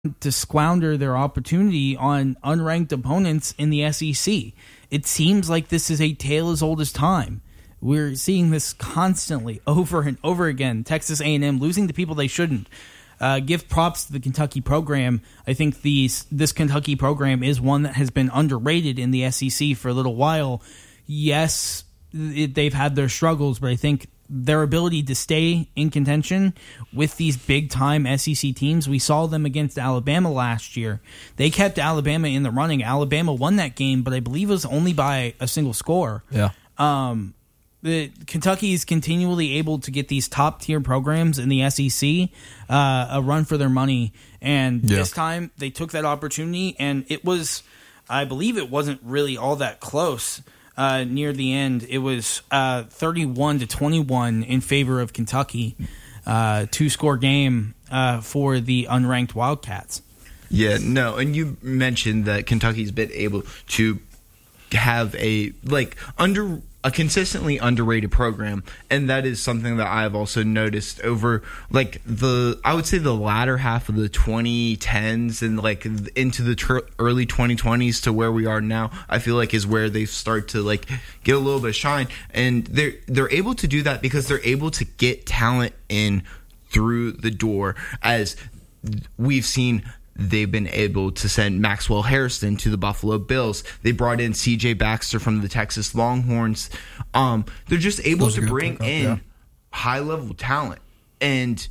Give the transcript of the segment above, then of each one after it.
to squander their opportunity on unranked opponents in the SEC. It seems like this is a tale as old as time. We're seeing this constantly over and over again. Texas A&M losing to people they shouldn't. Give props to the Kentucky program. I think this Kentucky program is one that has been underrated in the SEC for a little while. Yes, they've had their struggles, but I think their ability to stay in contention with these big-time SEC teams, we saw them against Alabama last year. They kept Alabama in the running. Alabama won that game, but I believe it was only by a single score. Yeah. Kentucky is continually able to get these top-tier programs in the SEC a run for their money, and this time they took that opportunity, and it was, I believe it wasn't really all that close. Near the end, it was 31-21 in favor of Kentucky. 2-score game for the unranked Wildcats. Yeah, no, and you mentioned that Kentucky's been able to have a consistently underrated program, and that is something that I've also noticed over I would say the latter half of the 2010s and into the early 2020s to where we are now. I feel like is where they start to get a little bit of shine, and they're able to do that because they're able to get talent in through the door. As we've seen, they've been able to send Maxwell Harrison to the Buffalo Bills. They brought in C.J. Baxter from the Texas Longhorns. They're just able to bring in high-level talent, and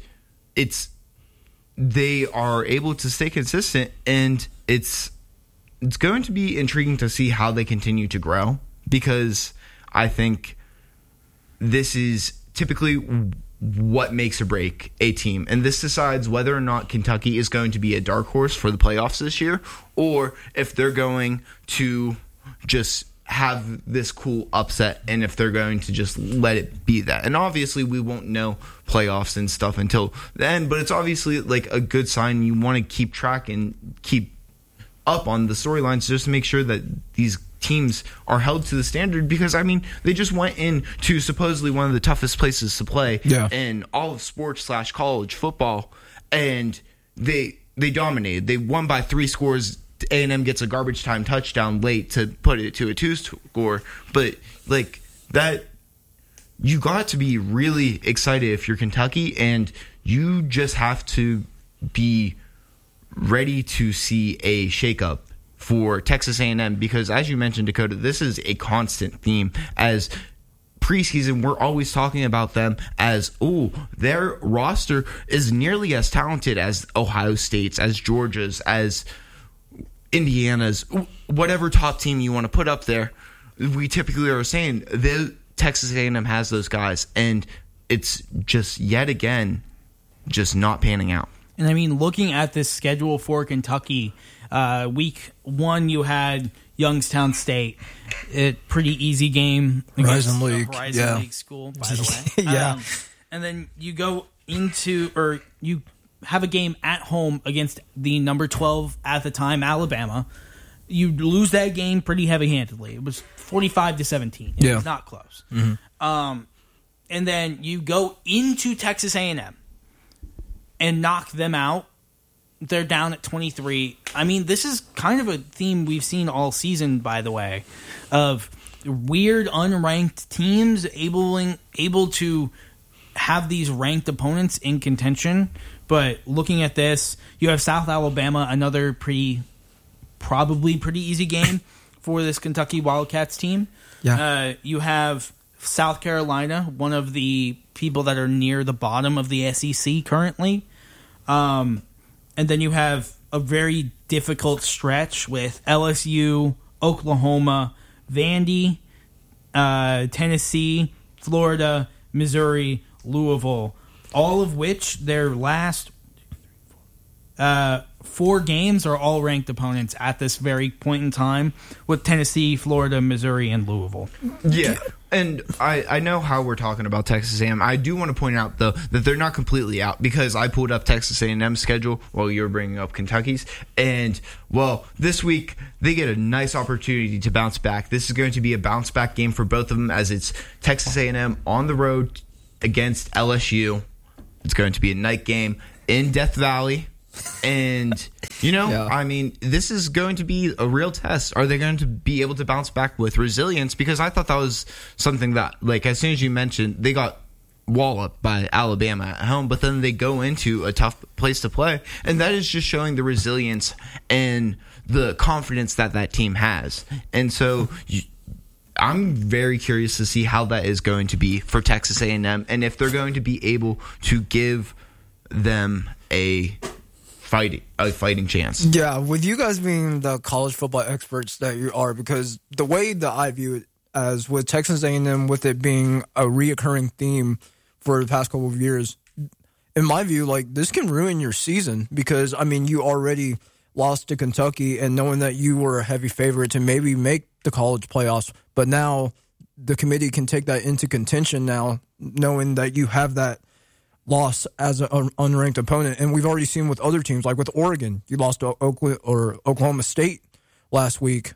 they are able to stay consistent, and it's going to be intriguing to see how they continue to grow, because I think this is typically what makes or break a team, and this decides whether or not Kentucky is going to be a dark horse for the playoffs this year, or if they're going to just have this cool upset, and if they're going to just let it be that. And obviously we won't know playoffs and stuff until then, but it's obviously a good sign. You want to keep track and keep up on the storylines just to make sure that these teams are held to the standard, because they just went into supposedly one of the toughest places to play in all of sports / college football, and they dominated. They won by 3 scores. A&M gets a garbage time touchdown late to put it to a 2-score, but that, you got to be really excited if you're Kentucky, and you just have to be ready to see a shakeup for Texas A&M, because as you mentioned, Dakota, this is a constant theme. As preseason, we're always talking about them as, their roster is nearly as talented as Ohio State's, as Georgia's, as Indiana's, whatever top team you want to put up there. We typically are saying the Texas A&M has those guys, and it's just yet again just not panning out. And looking at this schedule for Kentucky, week 1 you had Youngstown State, pretty easy game against Horizon League, League school, by the way. And then you go you have a game at home against the number 12 at the time, Alabama. You lose that game pretty heavy-handedly. It was 45-17. It was not close. Mm-hmm. And then you go into Texas A&M and knock them out. They're down at 23. This is kind of a theme we've seen all season, by the way, of weird unranked teams able to have these ranked opponents in contention. But looking at this, you have South Alabama, another probably pretty easy game for this Kentucky Wildcats team. Yeah. You have South Carolina, one of the people that are near the bottom of the SEC currently. And then you have a very difficult stretch with LSU, Oklahoma, Vandy, Tennessee, Florida, Missouri, Louisville, all of which their last 4 games are all ranked opponents at this very point in time, with Tennessee, Florida, Missouri, and Louisville. Yeah, and I know how we're talking about Texas A&M. I do want to point out, though, that they're not completely out, because I pulled up Texas A&M's schedule while you were bringing up Kentucky's, and, this week they get a nice opportunity to bounce back. This is going to be a bounce-back game for both of them, as it's Texas A&M on the road against LSU. It's going to be a night game in Death Valley. And, I mean, this is going to be a real test. Are they going to be able to bounce back with resilience? Because I thought that was something that, like, as soon as you mentioned, they got walloped by Alabama at home, but then they go into a tough place to play. And that is just showing the resilience and the confidence that team has. And so I'm very curious to see how that is going to be for Texas A&M and if they're going to be able to give them a fighting chance. Yeah, with you guys being the college football experts that you are, because the way that I view it as with Texas A&M, with it being a reoccurring theme for the past couple of years, in my view, like, this can ruin your season because, I mean, you already lost to Kentucky and knowing that you were a heavy favorite to maybe make the college playoffs, but now the committee can take that into contention now, knowing that you have that loss as an unranked opponent. And we've already seen with other teams, like with Oregon, you lost to Oklahoma State last week.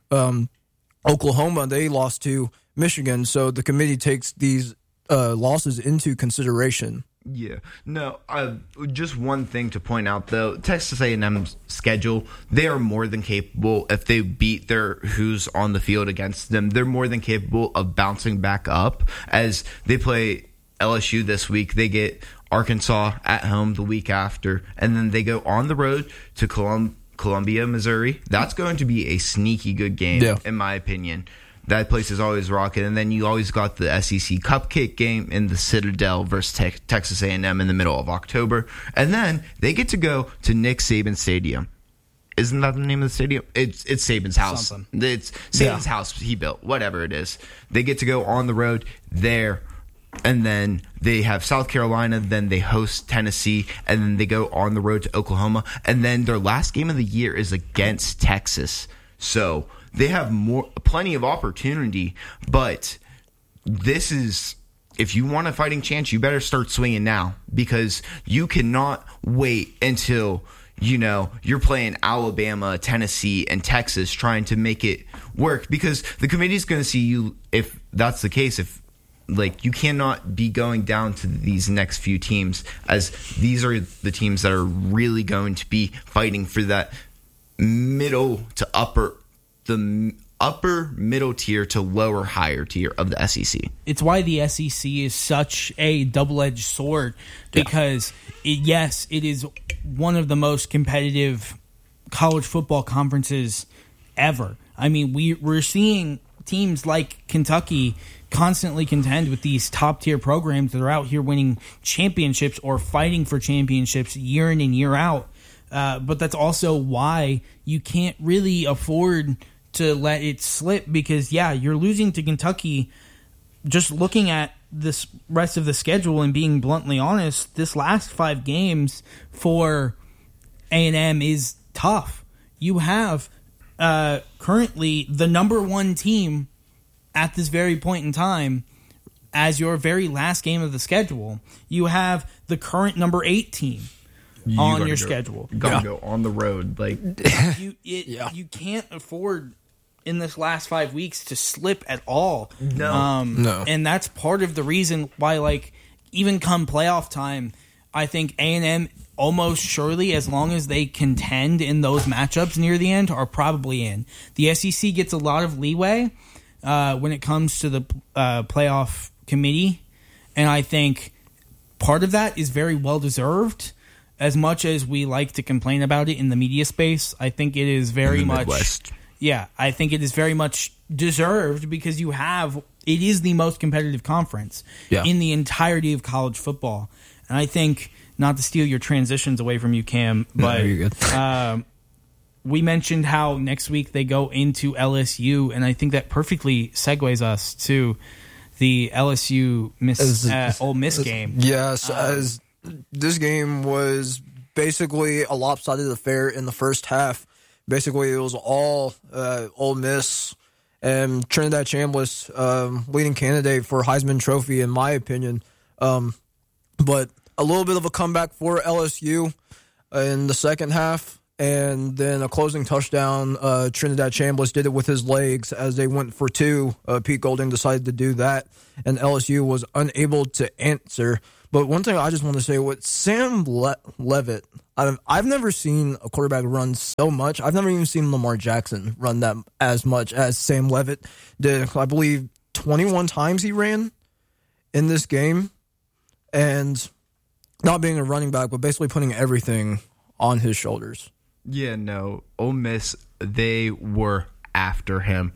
Oklahoma, they lost to Michigan. So the committee takes these losses into consideration. Yeah. No, just one thing to point out, though. Texas A&M's schedule, they are more than capable, if they beat who's on the field against them, they're more than capable of bouncing back up. As they play LSU this week, they get Arkansas at home the week after, and then they go on the road to Columbia, Missouri. That's going to be a sneaky good game, in my opinion. That place is always rocking. And then you always got the SEC Cupcake game in the Citadel versus Texas A&M in the middle of October. And then they get to go to Nick Saban Stadium. Isn't that the name of the stadium? It's Saban's house. Something. It's Saban's house he built, whatever it is. They get to go on the road there. And then they have South Carolina, then they host Tennessee, and then they go on the road to Oklahoma. And then their last game of the year is against Texas. So they have plenty of opportunity, but this is, if you want a fighting chance, you better start swinging now, because you cannot wait until, you're playing Alabama, Tennessee, and Texas trying to make it work, because the committee's going to see you, if that's the case, you cannot be going down to these next few teams, as these are the teams that are really going to be fighting for that middle to upper middle tier to lower higher tier of the SEC. It's why the SEC is such a double-edged sword, because it is one of the most competitive college football conferences ever. I mean, we're seeing teams like Kentucky constantly contend with these top-tier programs that are out here winning championships or fighting for championships year in and year out. But that's also why you can't really afford to let it slip, because, you're losing to Kentucky. Just looking at this rest of the schedule and being bluntly honest, this last 5 games for A&M is tough. You have currently the number 1 team at this very point in time as your very last game of the schedule. You have the current number 8 team on your schedule. You gotta go on the road. You can't afford in this last 5 weeks to slip at all. No. And that's part of the reason why, even come playoff time, I think A&M almost surely, as long as they contend in those matchups near the end, are probably in. The SEC gets a lot of leeway when it comes to the playoff committee, and I think part of that is very well deserved. As much as we like to complain about it in the media space, I think it is very much Midwest. I think it is very much deserved, because it is the most competitive conference in the entirety of college football. And I think, not to steal your transitions away from you, Cam, but you're good. We mentioned how next week they go into LSU, and I think that perfectly segues us to the LSU Ole Miss game. Yes, as this game was basically a lopsided affair in the first half. Basically, it was all Ole Miss and Trinidad Chambliss leading candidate for Heisman Trophy, in my opinion. But a little bit of a comeback for LSU in the second half, and then a closing touchdown. Trinidad Chambliss did it with his legs as they went for 2. Pete Golding decided to do that, and LSU was unable to answer. But one thing I just want to say, with Sam Leavitt, I've never seen a quarterback run so much. I've never even seen Lamar Jackson run that as much as Sam Levitt did. I believe 21 times he ran in this game, and not being a running back, but basically putting everything on his shoulders. Yeah, no, Ole Miss, they were after him.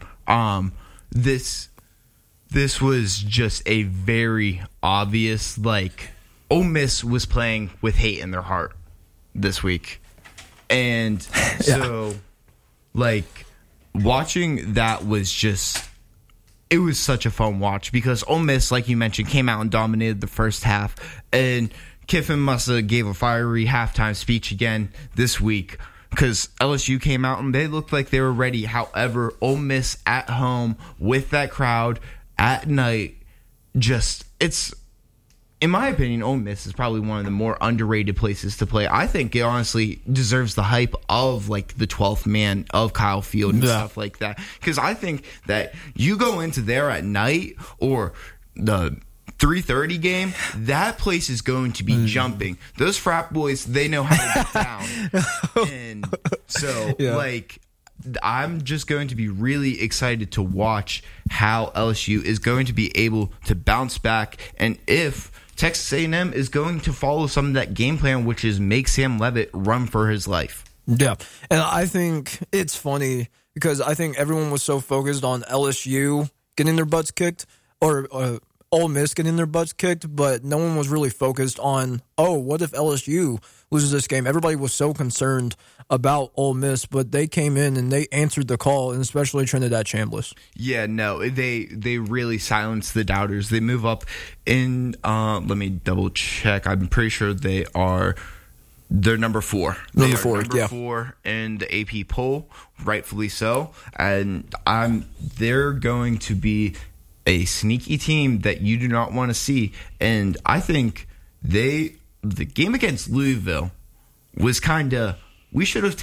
This was just a very obvious, like, Ole Miss was playing with hate in their heart this week. And so, like, watching that was just, it was such a fun watch because Ole Miss, like you mentioned, came out and dominated the first half. And Kiffin must have gave a fiery halftime speech again this week because LSU came out and they looked like they were ready. However, Ole Miss at home with that crowd at night, just, it's, in my opinion, Ole Miss is probably one of the more underrated places to play. I think it honestly deserves the hype of, like, the 12th man of Kyle Field and stuff like that. Because I think that you go into there at night or the 3:30 game, that place is going to be jumping. Those frat boys, they know how to get down. And so, like, I'm just going to be really excited to watch how LSU is going to be able to bounce back, and if Texas A&M is going to follow some of that game plan, which is make Sam Levitt run for his life. Yeah, and I think it's funny because I think everyone was so focused on LSU getting their butts kicked or Ole Miss getting their butts kicked, but no one was really focused on, what if LSU loses this game? Everybody was so concerned about Ole Miss, but they came in and they answered the call, and especially Trinidad Chambliss. Yeah, no, they really silenced the doubters. They move up in, let me double check. I'm pretty sure they're number 4. Number 4 in the AP poll, rightfully so. And they're going to be a sneaky team that you do not want to see. And I think the game against Louisville was kind of, we should have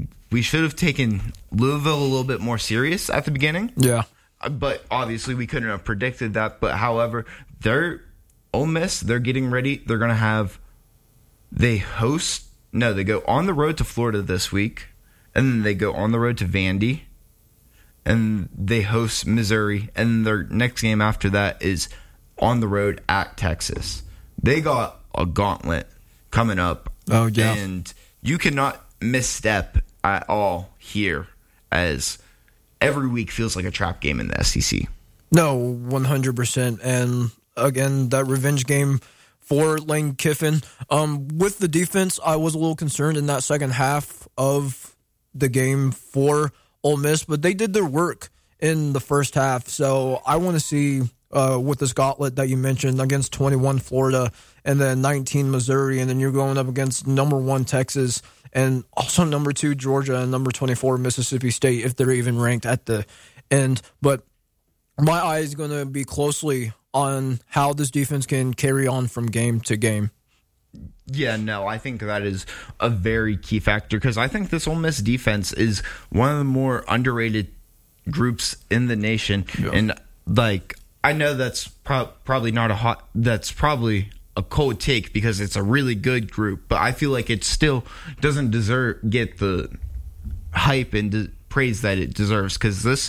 taken Louisville a little bit more serious at the beginning. Yeah. But obviously we couldn't have predicted that. But however, Ole Miss, they're getting ready. They're going to they go on the road to Florida this week, and then they go on the road to Vandy, and they host Missouri, and their next game after that is on the road at Texas. They got a gauntlet coming up. Oh, yeah. And you cannot misstep at all here, as every week feels like a trap game in the SEC. No, 100%. And again, that revenge game for Lane Kiffin. With the defense, I was a little concerned in that second half of the game for Ole Miss, but they did their work in the first half. So I want to see with this gauntlet that you mentioned against 21 Florida and then 19 Missouri, and then you're going up against number 1 Texas and also number 2 Georgia and number 24 Mississippi State, if they're even ranked at the end. But my eye is going to be closely on how this defense can carry on from game to game. Yeah, no, I think that is a very key factor because I think this Ole Miss defense is one of the more underrated groups in the nation. Yeah. And, like, I know that's probably not that's probably a cold take because it's a really good group, but I feel like it still doesn't get the hype and praise that it deserves because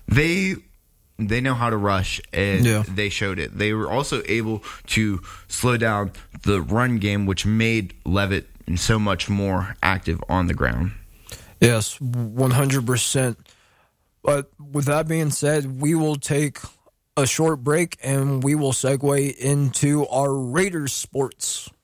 they know how to rush, and they showed it. They were also able to slow down the run game, which made Levitt so much more active on the ground. Yes, 100%. But with that being said, we will take a short break, and we will segue into our Raiders sports.